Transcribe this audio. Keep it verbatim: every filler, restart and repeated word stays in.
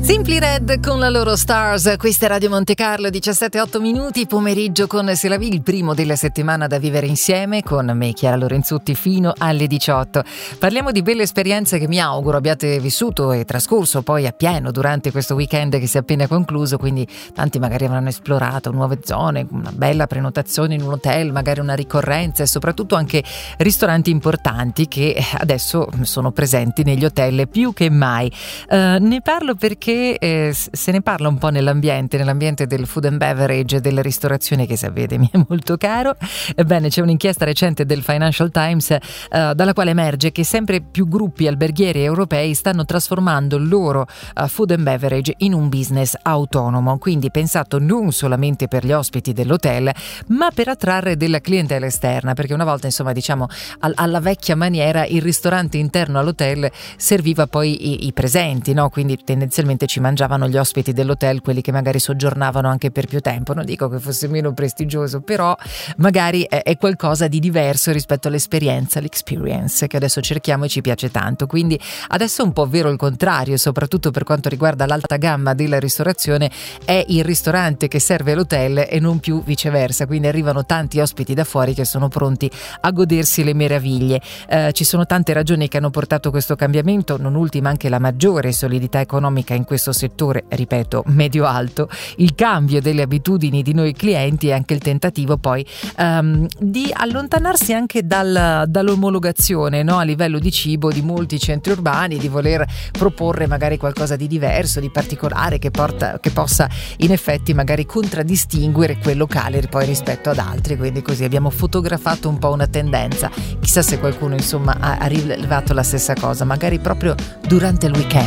Simply Red con la loro Stars, questa è Radio Monte Carlo, diciassette e otto minuti, pomeriggio con C'est la vie, il primo della settimana da vivere insieme con me, Chiara Lorenzutti, fino alle diciotto. Parliamo di belle esperienze che mi auguro abbiate vissuto e trascorso poi a pieno durante questo weekend che si è appena concluso, quindi tanti magari avranno esplorato nuove zone, una bella prenotazione in un hotel, magari una ricorrenza e soprattutto anche ristoranti importanti che adesso sono presenti negli hotel più che mai. Uh, ne parlo perché Eh, se ne parla un po' nell'ambiente, nell'ambiente del food and beverage e della ristorazione, che sapete mi è molto caro. Ebbene, c'è un'inchiesta recente del Financial Times eh, dalla quale emerge che sempre più gruppi alberghieri europei stanno trasformando il loro uh, food and beverage in un business autonomo, quindi pensato non solamente per gli ospiti dell'hotel ma per attrarre della clientela esterna, perché una volta, insomma, diciamo al- alla vecchia maniera il ristorante interno all'hotel serviva poi i, i presenti, no? Quindi tendenzialmente ci mangiavano gli ospiti dell'hotel, quelli che magari soggiornavano anche per più tempo. Non dico che fosse meno prestigioso, però magari è, è qualcosa di diverso rispetto all'esperienza, l'experience che adesso cerchiamo e ci piace tanto. Quindi adesso è un po' vero il contrario, soprattutto per quanto riguarda l'alta gamma della ristorazione, è il ristorante che serve l'hotel e non più viceversa, quindi arrivano tanti ospiti da fuori che sono pronti a godersi le meraviglie. Eh, ci sono tante ragioni che hanno portato questo cambiamento, non ultima anche la maggiore solidità economica in questo settore, ripeto, medio-alto, il cambio delle abitudini di noi clienti e anche il tentativo poi um, di allontanarsi anche dal, dall'omologazione, no? A livello di cibo di molti centri urbani, di voler proporre magari qualcosa di diverso, di particolare, che, porta, che possa in effetti magari contraddistinguere quel locale poi rispetto ad altri. Quindi così abbiamo fotografato un po' una tendenza. Chissà se qualcuno, insomma, ha, ha rilevato la stessa cosa, magari proprio durante il weekend.